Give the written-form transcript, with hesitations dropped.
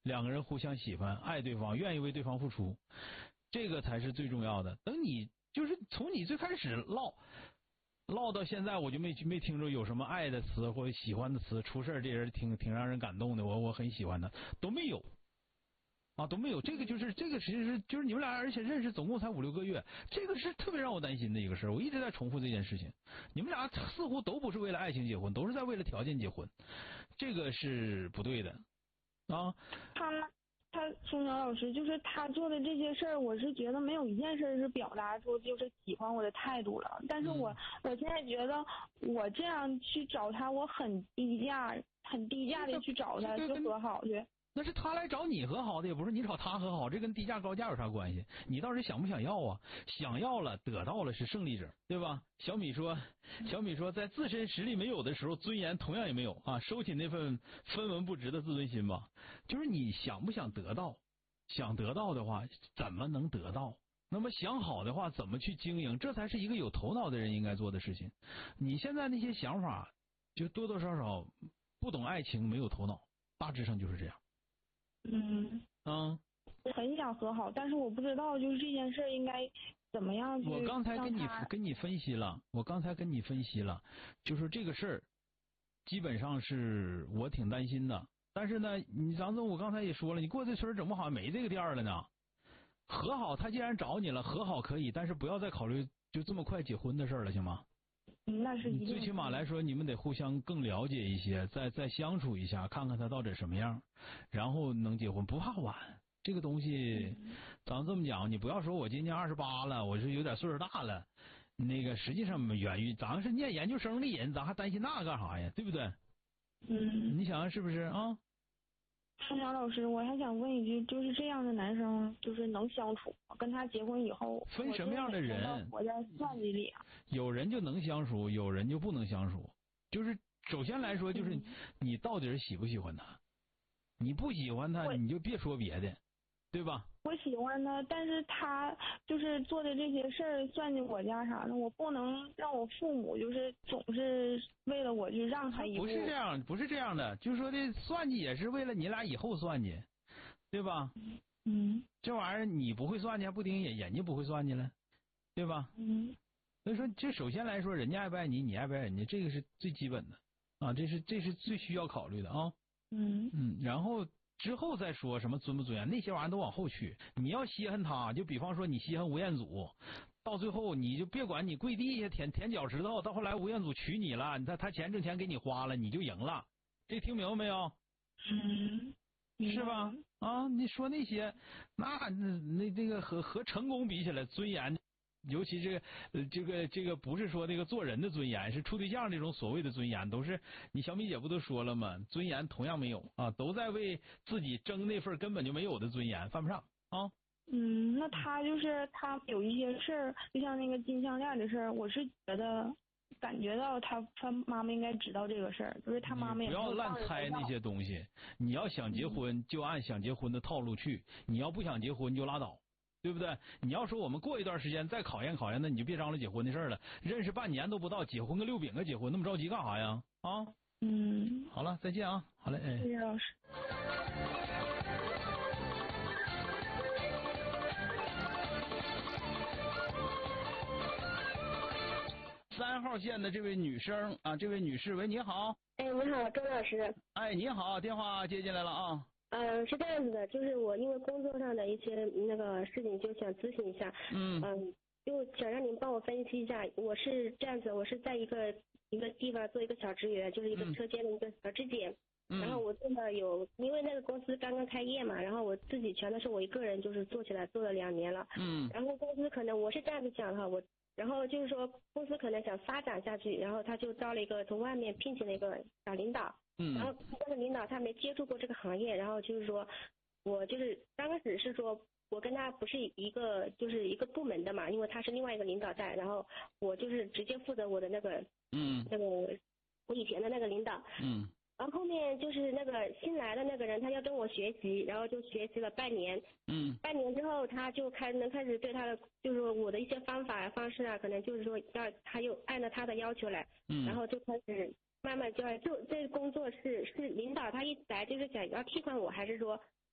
两个人互相喜欢，爱对方，愿意为对方付出，这个才是最重要的。等你就是从你最开始唠到现在，我就没听着有什么爱的词或者喜欢的词，出事这人挺让人感动的，我很喜欢的都没有啊，都没有。这个其实是就是你们俩而且认识总共才5、6个月，这个是特别让我担心的一个事儿。我一直在重复这件事情，你们俩似乎都不是为了爱情结婚，都是在为了条件结婚，这个是不对的啊。 他青鸟老师就是他做的这些事儿，我是觉得没有一件事是表达出就是喜欢我的态度了。但是我现在觉得我这样去找他，我很低价的去找他，就和好去。 那是他来找你和好的，也不是你找他和好，这跟低价高价有啥关系？你倒是想不想要啊？想要了，得到了是胜利者，对吧？小米说，在自身实力没有的时候，尊严同样也没有啊！收起那份分文不值的自尊心吧。就是你想不想得到？想得到的话，怎么能得到？那么想好的话，怎么去经营？这才是一个有头脑的人应该做的事情。你现在那些想法，就多多少少不懂爱情，没有头脑，大致上就是这样。 我很想和好，但是我不知道就是这件事应该怎么样去。 我刚才跟你分析了，就是这个事儿基本上是我挺担心的。但是呢，张总我刚才也说了，你过这村整不好没这个店了呢。和好，他既然找你了，和好可以，但是不要再考虑就这么快结婚的事了，行吗？ 那是一定。 最起码来说，你们得互相更了解一些，再相处一下，看看他到底什么样，然后能结婚，不怕晚。这个东西，咱这么讲，你不要说我今年28了，我是有点岁数大了，那个实际上源于咱是念研究生的人，咱还担心那干啥呀？对不对？你想想是不是啊？ 春阳老师，我还想问一句，就是这样的男生，就是能相处，跟他结婚以后， 分什么样的人？ 我在算计里啊。 有人就能相处，有人就不能相处。就是首先来说，就是你到底是喜不喜欢他？你不喜欢他，你就别说别的，对吧？ 我喜欢他，但是他就是做的这些事儿，算计我家啥的，我不能让我父母就是总是为了我去让他一步。 不是这样的，就是说的算计也是为了你俩以后算计，对吧？这玩意儿你不会算计，还不顶人家不会算计了，对吧？所以说，这首先来说，人家爱不爱你，你爱不爱人家，这个是最基本的啊，这是最需要考虑的啊。然后之后再说什么尊不尊严，那些玩意儿都往后去。你要稀罕他，就比方说你稀罕吴彦祖，到最后你就别管你跪地下舔脚趾头，到后来吴彦祖娶你了，他钱挣钱给你花了，你就赢了。这听明白没有？是吧？啊，你说那些，那个和成功比起来，尊严。尤其这个不是说这个做人的尊严，是处对象这种所谓的尊严，都是你小米姐不都说了吗？尊严同样没有啊，都在为自己争那份根本就没有的尊严，犯不上啊。 那他就是他有一些事儿，就像那个金项链的事儿，我是感觉到他妈妈应该知道这个事儿，就是他妈妈也不要乱猜那些东西。你要想结婚，就按想结婚的套路去；你要不想结婚，就拉倒。对不对？你要说我们过一段时间再考验考验，那你就别张罗结婚的事了。认识半年都不到，结婚个6饼个结婚，那么着急干啥呀？啊？好了，再见啊！好嘞， 谢谢老师。 3号线的这位女生啊，这位女士，喂，你好。 哎，你好，周老师。 哎，你好，电话接进来了啊。 是这样子的，就是我因为工作上的一些那个事情，就想咨询一下。就想让您帮我分析一下。我是这样子，我是在一个地方做一个小职员，就是一个车间的一个小质检。然后我做了因为那个公司刚刚开业嘛，然后我自己全都是我一个人，就是做起来做了2年了。然后公司可能我是这样子讲哈，然后就是说公司可能想发展下去，然后他就招了一个从外面聘请了一个小领导。然后那个领导他没接触过这个行业，然后就是说我就是刚开始是说我跟他不是一个部门的嘛，因为他是另外一个领导在，然后我就是直接负责我的那个我以前的那个领导。然后后面就是那个新来的那个人，他要跟我学习，然后就学习了半年。半年之后他就开始对他的就是说我的一些方法方式啊，可能就是说他又按照他的要求来。然后就开始慢慢就这个工作是领导他一来就是想要替换我，还是说